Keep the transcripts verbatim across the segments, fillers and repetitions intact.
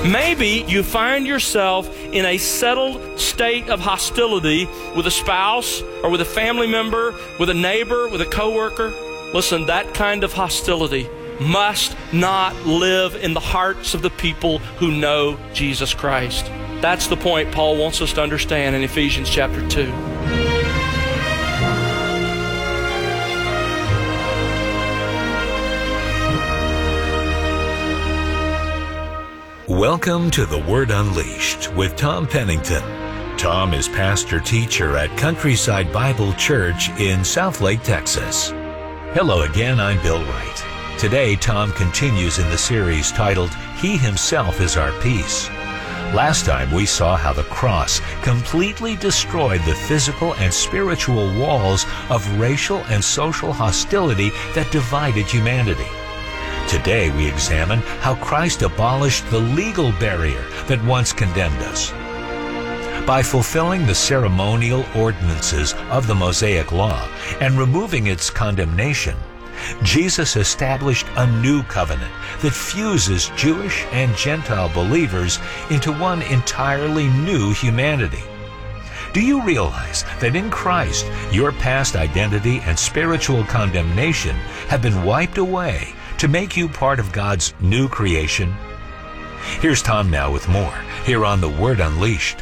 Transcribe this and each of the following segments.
Maybe you find yourself in a settled state of hostility with a spouse or with a family member, with a neighbor, with a coworker. Listen, that kind of hostility must not live in the hearts of the people who know Jesus Christ. That's the point Paul wants us to understand in Ephesians chapter two. Welcome to The Word Unleashed with Tom Pennington. Tom is pastor-teacher at Countryside Bible Church in Southlake, Texas. Hello again, I'm Bill Wright. Today, Tom continues in the series titled, He Himself is Our Peace. Last time, we saw how the cross completely destroyed the physical and spiritual walls of racial and social hostility that divided humanity. Today, we examine how Christ abolished the legal barrier that once condemned us. By fulfilling the ceremonial ordinances of the Mosaic Law and removing its condemnation, Jesus established a new covenant that fuses Jewish and Gentile believers into one entirely new humanity. Do you realize that in Christ, your past identity and spiritual condemnation have been wiped away to make you part of God's new creation? Here's Tom now with more, here on The Word Unleashed.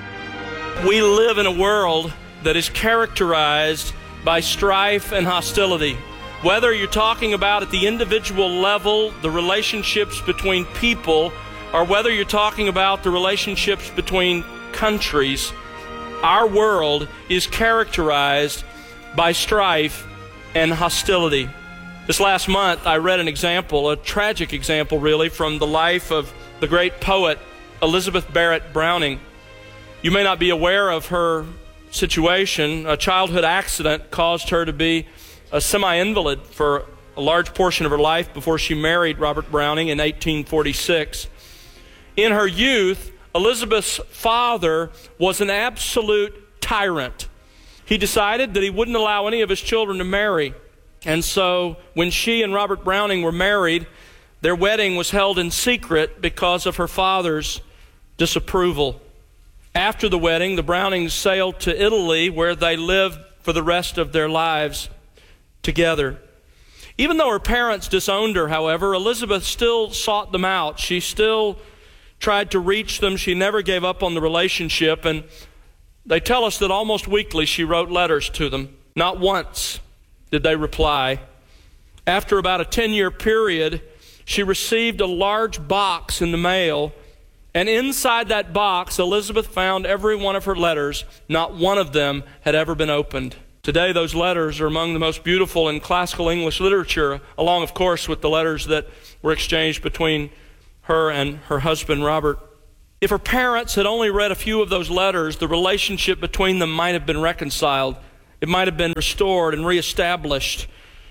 We live in a world that is characterized by strife and hostility. Whether you're talking about at the individual level, the relationships between people, or whether you're talking about the relationships between countries, our world is characterized by strife and hostility. This last month, I read an example, a tragic example really, from the life of the great poet Elizabeth Barrett Browning. You may not be aware of her situation. A childhood accident caused her to be a semi-invalid for a large portion of her life before she married Robert Browning in eighteen forty-six. In her youth, Elizabeth's father was an absolute tyrant. He decided that he wouldn't allow any of his children to marry. And so when she and Robert Browning were married, their wedding was held in secret because of her father's disapproval. After the wedding, the Brownings sailed to Italy, where they lived for the rest of their lives together. Even though her parents disowned her, however, Elizabeth still sought them out. She still tried to reach them. She never gave up on the relationship. And they tell us that almost weekly she wrote letters to them. Not once did they reply. After about a ten-year period, she received a large box in the mail, and inside that box, Elizabeth found every one of her letters. Not one of them had ever been opened. Today, those letters are among the most beautiful in classical English literature, along, of course, with the letters that were exchanged between her and her husband, Robert. If her parents had only read a few of those letters, the relationship between them might have been reconciled. It might have been restored and reestablished.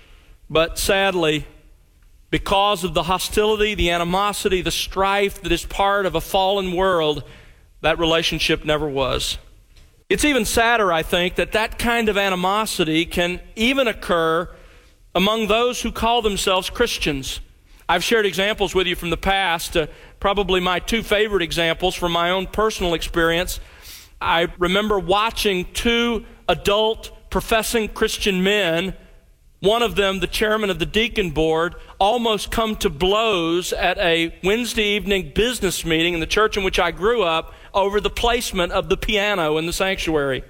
But sadly, because of the hostility, the animosity, the strife that is part of a fallen world, that relationship never was. It's even sadder, I think, that that kind of animosity can even occur among those who call themselves Christians. I've shared examples with you from the past, uh, probably my two favorite examples from my own personal experience. I remember watching two adult professing Christian men, one of them the chairman of the deacon board, almost come to blows at a Wednesday evening business meeting in the church in which I grew up over the placement of the piano in the sanctuary.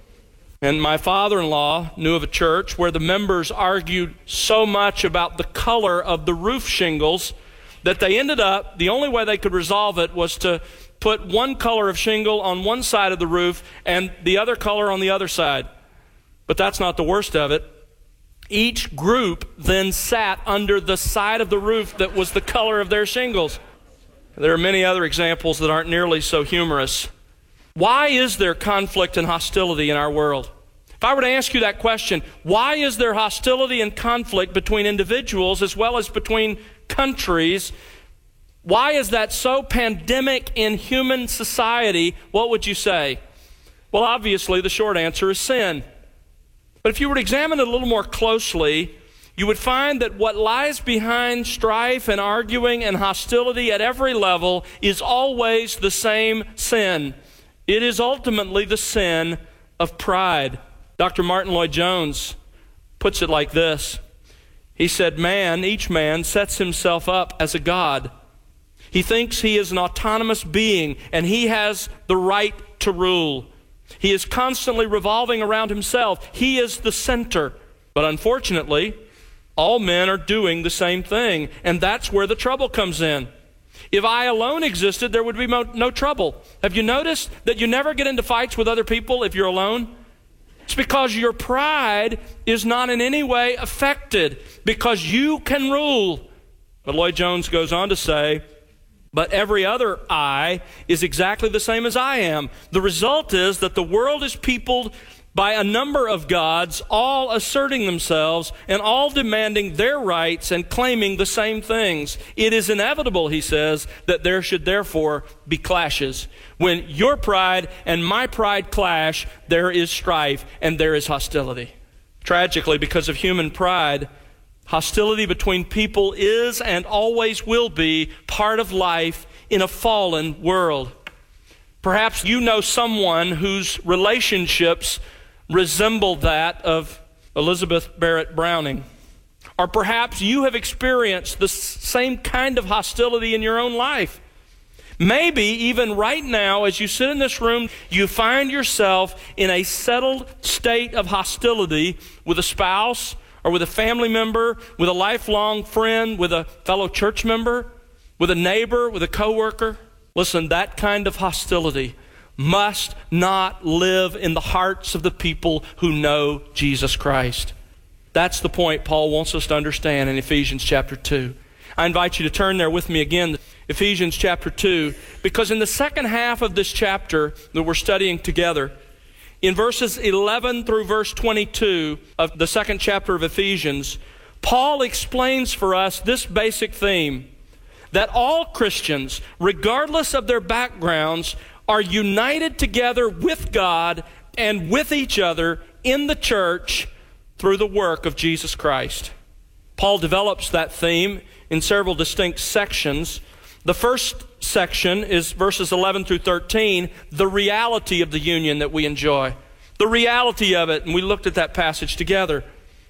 And my father-in-law knew of a church where the members argued so much about the color of the roof shingles that they ended up, the only way they could resolve it was to put one color of shingle on one side of the roof and the other color on the other side. But that's not the worst of it. Each group then sat under the side of the roof that was the color of their shingles. There are many other examples that aren't nearly so humorous. Why is there conflict and hostility in our world? If I were to ask you that question, why is there hostility and conflict between individuals as well as between countries? Why is that so pandemic in human society? What would you say? Well, obviously, the short answer is sin. But if you were to examine it a little more closely, you would find that what lies behind strife and arguing and hostility at every level is always the same sin. It is ultimately the sin of pride. Doctor Martin Lloyd-Jones puts it like this. He said, man, each man sets himself up as a god. He thinks he is an autonomous being and he has the right to rule. He is constantly revolving around himself. He is the center. But unfortunately, all men are doing the same thing, and that's where the trouble comes in. If I alone existed, there would be no, no trouble. Have you noticed that you never get into fights with other people if you're alone? It's because your pride is not in any way affected, because you can rule. But Lloyd-Jones goes on to say, but every other I is exactly the same as I am. The result is that the world is peopled by a number of gods, all asserting themselves and all demanding their rights and claiming the same things. It is inevitable, he says, that there should therefore be clashes. When your pride and my pride clash, there is strife and there is hostility. Tragically, because of human pride, hostility between people is and always will be part of life in a fallen world. Perhaps you know someone whose relationships resemble that of Elizabeth Barrett Browning. Or perhaps you have experienced the same kind of hostility in your own life. Maybe even right now, as you sit in this room, you find yourself in a settled state of hostility with a spouse, or with a family member, with a lifelong friend, with a fellow church member, with a neighbor, with a coworker. Listen, that kind of hostility must not live in the hearts of the people who know Jesus Christ. That's the point Paul wants us to understand in Ephesians chapter two. I invite you to turn there with me again, Ephesians chapter two, because in the second half of this chapter that we're studying together, in verses eleven through verse twenty-two of the second chapter of Ephesians, Paul explains for us this basic theme, that all Christians, regardless of their backgrounds, are united together with God and with each other in the church through the work of Jesus Christ. Paul develops that theme in several distinct sections. The first section is verses eleven through thirteen, the reality of the union that we enjoy. The reality of it, and we looked at that passage together.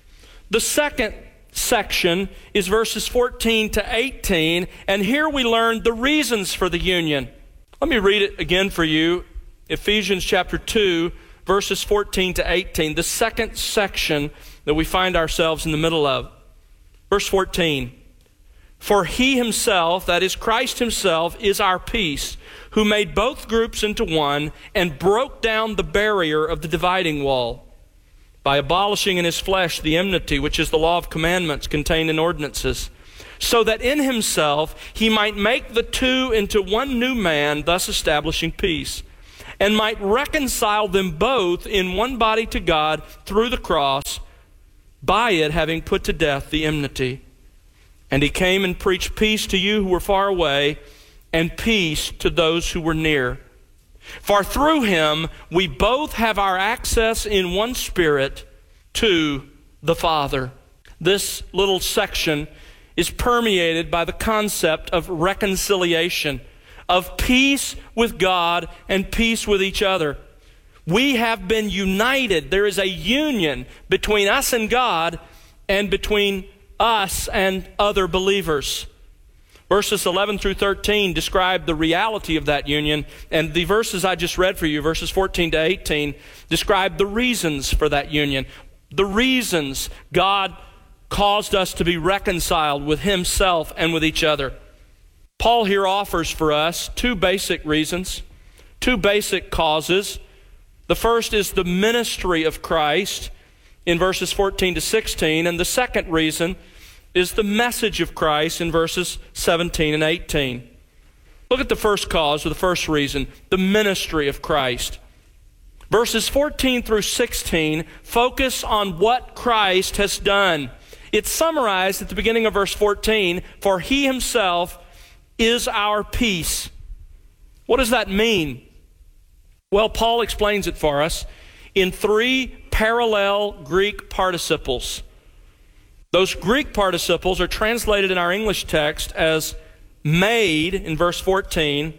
The second section is verses fourteen to eighteen, and here we learn the reasons for the union. Let me read it again for you. Ephesians chapter two, verses fourteen to eighteen, the second section that we find ourselves in the middle of. Verse fourteen. For he himself, that is Christ himself, is our peace, who made both groups into one and broke down the barrier of the dividing wall by abolishing in his flesh the enmity, which is the law of commandments contained in ordinances, so that in himself he might make the two into one new man, thus establishing peace, and might reconcile them both in one body to God through the cross, by it having put to death the enmity. And he came and preached peace to you who were far away, and peace to those who were near. For through him we both have our access in one Spirit to the Father. This little section is permeated by the concept of reconciliation, of peace with God and peace with each other. We have been united. There is a union between us and God and between us and other believers. Verses eleven through thirteen describe the reality of that union, and the verses I just read for you, verses fourteen to eighteen, describe the reasons for that union. The reasons God caused us to be reconciled with himself and with each other. Paul here offers for us two basic reasons, two basic causes. The first is the ministry of Christ in verses fourteen to sixteen, and the second reason is the message of Christ in verses seventeen and eighteen. Look at the first cause, or the first reason, the ministry of Christ. Verses fourteen through sixteen focus on what Christ has done. It's summarized at the beginning of verse fourteen, for he himself is our peace. What does that mean? Well, Paul explains it for us in three parallel Greek participles. Those Greek participles are translated in our English text as made in verse fourteen,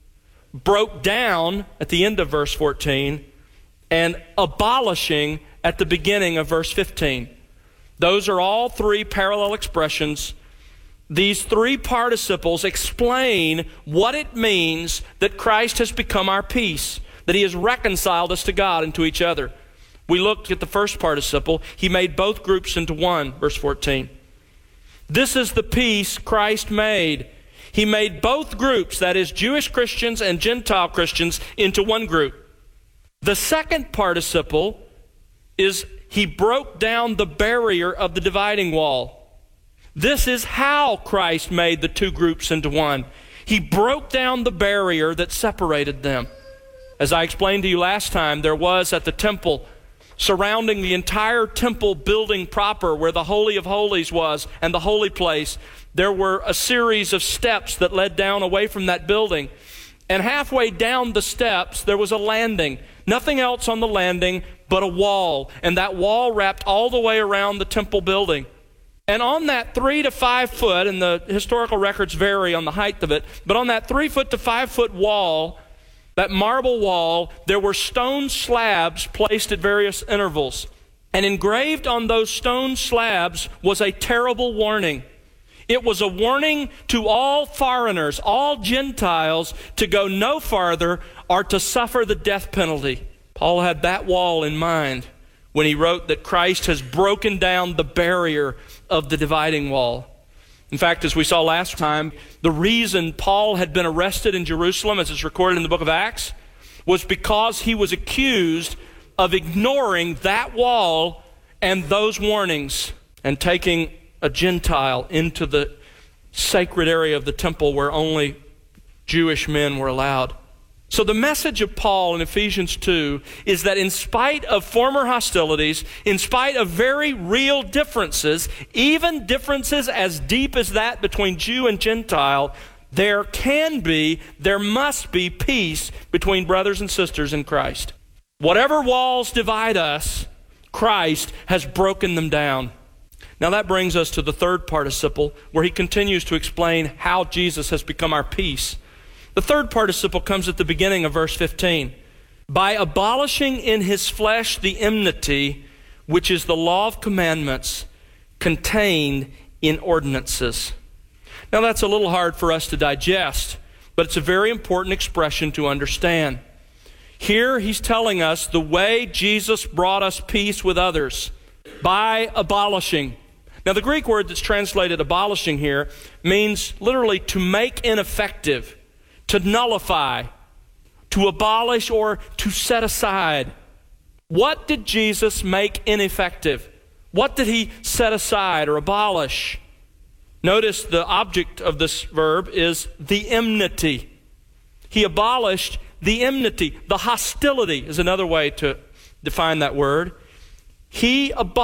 broke down at the end of verse fourteen, and abolishing at the beginning of verse fifteen. Those are all three parallel expressions. These three participles explain what it means that Christ has become our peace, that He has reconciled us to God and to each other. We looked at the first participle. He made both groups into one, verse fourteen. This is the peace Christ made. He made both groups, that is, Jewish Christians and Gentile Christians, into one group. The second participle is He broke down the barrier of the dividing wall. This is how Christ made the two groups into one. He broke down the barrier that separated them. As I explained to you last time, there was at the temple, surrounding the entire temple building proper, where the Holy of Holies was and the holy place, there were a series of steps that led down away from that building. And halfway down the steps, there was a landing. Nothing else on the landing but a wall. And that wall wrapped all the way around the temple building. And on that three to five foot, and the historical records vary on the height of it, but on that three foot to five foot wall, that marble wall, there were stone slabs placed at various intervals. And engraved on those stone slabs was a terrible warning. It was a warning to all foreigners, all Gentiles, to go no farther or to suffer the death penalty. Paul had that wall in mind when he wrote that Christ has broken down the barrier of the dividing wall. In fact, as we saw last time, the reason Paul had been arrested in Jerusalem, as it's recorded in the book of Acts, was because he was accused of ignoring that wall and those warnings and taking a Gentile into the sacred area of the temple where only Jewish men were allowed. So the message of Paul in Ephesians two is that in spite of former hostilities, in spite of very real differences, even differences as deep as that between Jew and Gentile, there can be, there must be peace between brothers and sisters in Christ. Whatever walls divide us, Christ has broken them down. Now that brings us to the third participle, where he continues to explain how Jesus has become our peace. The third participle comes at the beginning of verse fifteen. By abolishing in his flesh the enmity, which is the law of commandments contained in ordinances. Now that's a little hard for us to digest, but it's a very important expression to understand. Here he's telling us the way Jesus brought us peace with others, by abolishing. Now the Greek word that's translated abolishing here means literally to make ineffective, to nullify, to abolish, or to set aside. What did Jesus make ineffective? What did he set aside or abolish? Notice the object of this verb is the enmity. He abolished the enmity. The hostility is another way to define that word. He abolished